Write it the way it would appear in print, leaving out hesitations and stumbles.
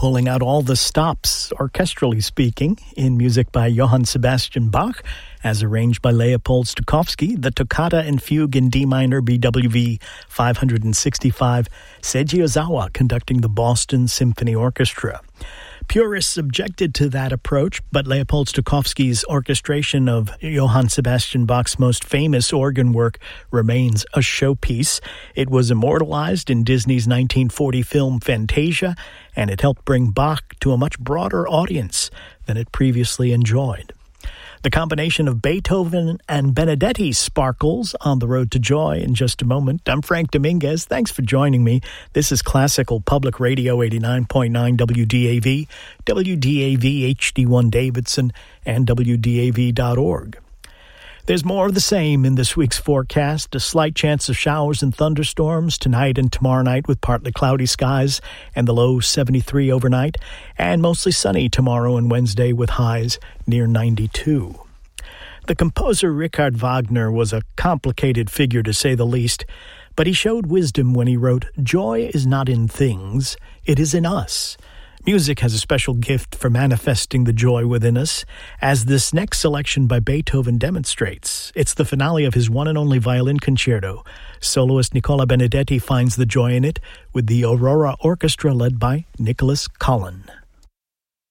pulling out all the stops, orchestrally speaking, in music by Johann Sebastian Bach, as arranged by Leopold Stokowski, the Toccata and Fugue in D minor BWV 565, Seiji Ozawa conducting the Boston Symphony Orchestra. Purists objected to that approach, but Leopold Stokowski's orchestration of Johann Sebastian Bach's most famous organ work remains a showpiece. It was immortalized in Disney's 1940 film Fantasia, and it helped bring Bach to a much broader audience than it previously enjoyed. The combination of Beethoven and Benedetti sparkles on the road to joy in just a moment. I'm Frank Dominguez. Thanks for joining me. This is Classical Public Radio 89.9 WDAV, WDAV HD1 Davidson, and WDAV.org. There's more of the same in this week's forecast. A slight chance of showers and thunderstorms tonight and tomorrow night with partly cloudy skies and the low 73 overnight, and mostly sunny tomorrow and Wednesday with highs near 92. The composer Richard Wagner was a complicated figure to say the least, but he showed wisdom when he wrote, "Joy is not in things, it is in us." Music has a special gift for manifesting the joy within us, as this next selection by Beethoven demonstrates. It's the finale of his one and only violin concerto. Soloist Nicola Benedetti finds the joy in it with the Aurora Orchestra led by Nicholas Collin.